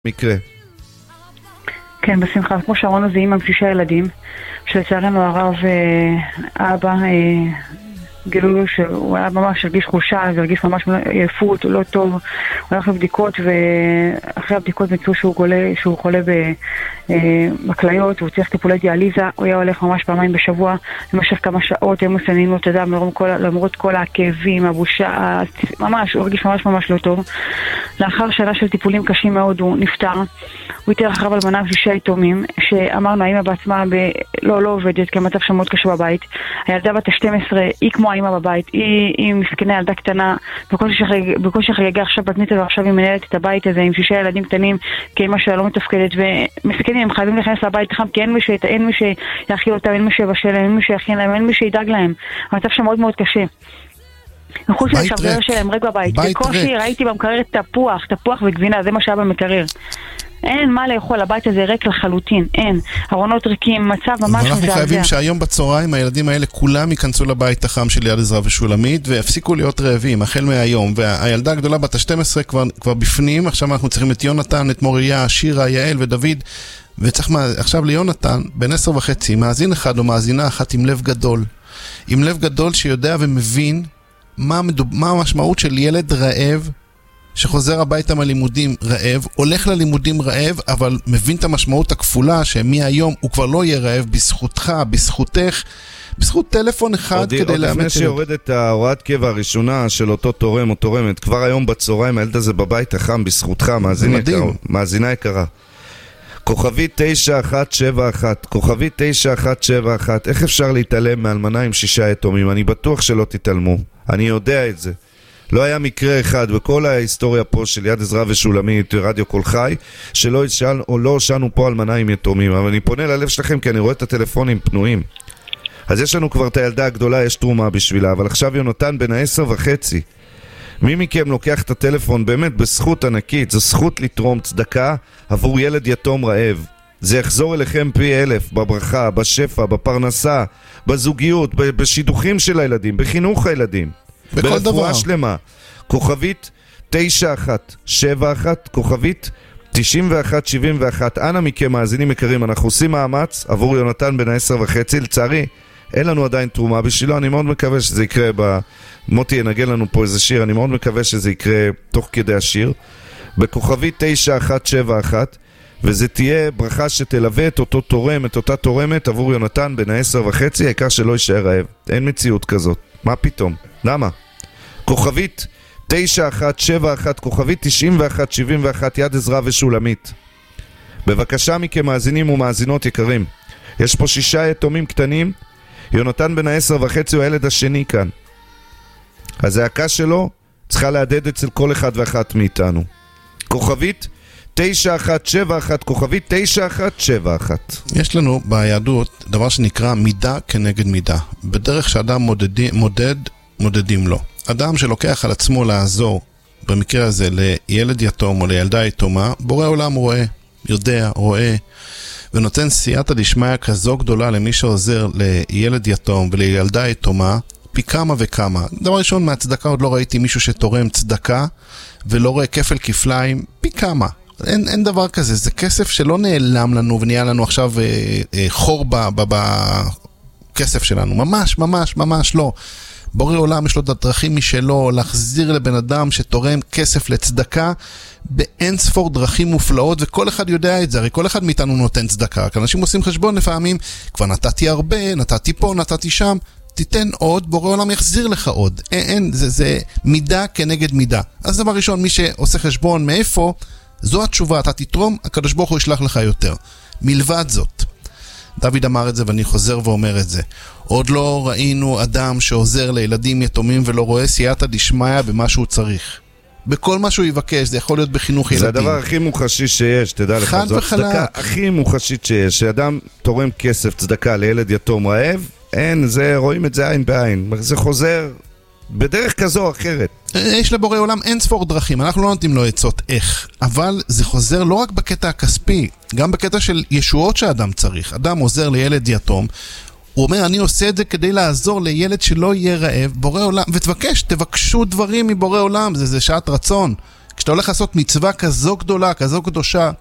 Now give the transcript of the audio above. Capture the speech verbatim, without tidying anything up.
מקרה. כן, בשמחה. כמו שאמרנו, זה אימא עם שישה ילדים, שלצערנו הרב אבא גילו לו שהוא היה ממש הרגיש חושה, הרגיש ממש עייפות, לא טוב. הוא הלך לבדיקות, ואחרי הבדיקות מצאו שהוא חולה, שהוא חולה בכליות, והוא צריך טיפולי דיאליזה. הוא היה הולך ממש פעמיים בשבוע, במשך כמה שעות, הם מסננים לו את הדם, למרות כל הכאבים, הבושה, ממש, הוא הרגיש ממש ממש לא טוב. לאחר שנה של טיפולים קשים מאוד, הוא נפטר. הוא התאר אחריו אלמנה עם שישה יתומים, שאמרנו, האמא בעצמה ב... לא, לא עובדת, כי המצב שם מאוד קשה בבית. הילדה בת ה-שתים עשרה, היא כמו האמא בבית, היא, היא מסכנה, ילדה קטנה, בקושי חגגה עכשיו בתנית, ועכשיו היא מנהלת את הבית הזה עם שישה ילדים קטנים, כי אמא שלה לא מתפקדת, ומסכנים, הם חייבים להיכנס לבית חם, כי אין מי, ש... אין מי שיאכיל אותם, אין מי שיבשל להם, אין מי שיאכיל להם, אין מי שידאג להם. המצב שם מאוד מאוד קשה. מחוץ לשבר שלהם ריק בבית. בקושי ראיתי במקרר תפוח, תפוח וגבינה, זה מה שהיה במקרר. אין מה לאכול, הבית הזה ריק לחלוטין, אין. ארונות ריקים, מצב ממש מזעזע. אנחנו חייבים שהיום בצהריים הילדים האלה כולם ייכנסו לבית החם של יד עזרא ושולמית ויפסיקו להיות רעבים, החל מהיום. והילדה הגדולה בת ה-שתים עשרה כבר, כבר בפנים, עכשיו אנחנו צריכים את יונתן, את מוריה, שירה, יעל ודוד. וצריך מה, עכשיו ליונתן, בן עשר וחצי, מאזין אחד או מאזינה אחת עם לב גדול. עם לב גדול שיודע ומבין מה, מדוב, מה המשמעות של ילד רעב שחוזר הביתה מהלימודים רעב, הולך ללימודים רעב, אבל מבין את המשמעות הכפולה שמהיום הוא כבר לא יהיה רעב בזכותך, בזכותך, בזכות טלפון אחד עוד, כדי עוד לפני שיורדת ההוראת קבע הראשונה של אותו תורם או תורמת, כבר היום בצהריים הילד הזה בבית החם בזכותך, מאזינה יקרה, מאזינה יקרה. כוכבי תשע אחת שבע אחת, כוכבי תשע אחת שבע אחת, איך אפשר להתעלם מאלמנה עם שישה יתומים? אני בטוח שלא תתעלמו, אני יודע את זה. לא היה מקרה אחד בכל ההיסטוריה פה של יד עזרא ושולמית, רדיו כל חי, שלא ישאל או לא שאנו פה אלמנה עם יתומים. אבל אני פונה ללב שלכם כי אני רואה את הטלפונים פנויים. אז יש לנו כבר את הילדה הגדולה, יש תרומה בשבילה, אבל עכשיו יונתן בן העשר וחצי. מי מכם לוקח את הטלפון באמת בזכות ענקית, זו זכות לתרום צדקה עבור ילד יתום רעב. זה יחזור אליכם פי אלף, בברכה, בשפע, בפרנסה, בזוגיות, בשידוכים של הילדים, בחינוך הילדים. בכל דבר. שלמה. כוכבית תשע אחת שבע אחת, כוכבית תשעים ואחת שבעים ואחת. אנא מכם מאזינים יקרים, אנחנו עושים מאמץ עבור יונתן בן העשר וחצי. לצערי אין לנו עדיין תרומה בשבילו, אני מאוד מקווה שזה יקרה ב... מוטי ינגן לנו פה איזה שיר, אני מאוד מקווה שזה יקרה תוך כדי השיר. בכוכבית תשע אחת שבע אחת, וזה תהיה ברכה שתלווה את אותו תורם, את אותה תורמת עבור יונתן בן העשר וחצי, העיקר שלא יישאר רעב. אין מציאות כזאת. מה פתאום? למה? כוכבית תשע אחת שבע אחת, כוכבית תשעים ואחת שבעים ואחת, יד עזרא ושולמית. בבקשה מכם מאזינים ומאזינות יקרים, יש פה שישה יתומים קטנים, יונתן בן העשר וחצי הוא הילד השני כאן. הזעקה שלו צריכה להדד אצל כל אחד ואחת מאיתנו. כוכבית תשע אחת שבע אחת, כוכבית תשע אחת שבע אחת. יש לנו ביהדות דבר שנקרא מידה כנגד מידה. בדרך שאדם מודד, מודד, מודדים לו. אדם שלוקח על עצמו לעזור, במקרה הזה לילד יתום או לילדה יתומה, בורא עולם רואה, יודע, רואה, ונותן סייעתא דשמיא כזו גדולה למי שעוזר לילד יתום ולילדה יתומה, פי כמה וכמה. דבר ראשון, מהצדקה עוד לא ראיתי מישהו שתורם צדקה, ולא רואה כפל כפליים, פי כמה. אין, אין דבר כזה, זה כסף שלא נעלם לנו ונהיה לנו עכשיו אה, אה, חור בכסף שלנו, ממש ממש ממש לא. בורא עולם יש לו דרכים משלו להחזיר לבן אדם שתורם כסף לצדקה באין ספור דרכים מופלאות, וכל אחד יודע את זה, הרי כל אחד מאיתנו נותן צדקה, כי אנשים עושים חשבון לפעמים, כבר נתתי הרבה, נתתי פה, נתתי שם, תיתן עוד, בורא עולם יחזיר לך עוד. אין, אין, זה, זה מידה כנגד מידה. אז דבר ראשון, מי שעושה חשבון מאיפה, זו התשובה, אתה תתרום, הקדוש ברוך הוא ישלח לך יותר. מלבד זאת, דוד אמר את זה ואני חוזר ואומר את זה, עוד לא ראינו אדם שעוזר לילדים יתומים ולא רואה סייעתא דשמיא במה שהוא צריך. בכל מה שהוא יבקש, זה יכול להיות בחינוך ילדים. זה הדבר הכי מוחשי שיש, תדע לך, זו הצדקה הכי מוחשית שיש, שאדם תורם כסף, צדקה לילד יתום רעב, אין, זה, רואים את זה עין בעין, זה חוזר בדרך כזו או אחרת. יש לבורא עולם אין ספור דרכים, אנחנו לא נותנים לו עצות איך, אבל זה חוזר לא רק בקטע הכספי, גם בקטע של ישועות שאדם צריך. אדם עוזר לילד יתום, הוא אומר אני עושה את זה כדי לעזור לילד שלא יהיה רעב, בורא עולם, ותבקש, תבקשו דברים מבורא עולם, זה, זה שעת רצון. כשאתה הולך לעשות מצווה כזו גדולה, כזו קדושה,